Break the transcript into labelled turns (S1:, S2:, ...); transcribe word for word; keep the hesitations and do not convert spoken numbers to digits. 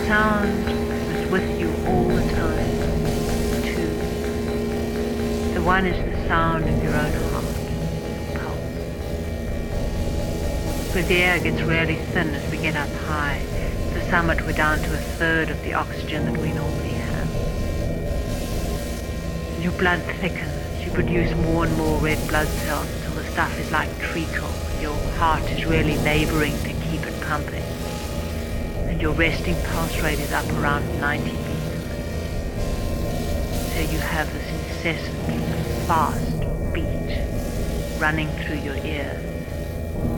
S1: sound is with you all the time. Two. The one is the sound of your own heart, pulse. Where the air gets really thin as we get up high. At the summit we're down to a third of the oxygen that we normally have. Your blood thickens. You produce more and more red blood cells until the stuff is like treacle. Your heart is really laboring to keep it pumping. And your resting pulse rate is up around ninety beats. So you have this incessant, fast beat running through your ear.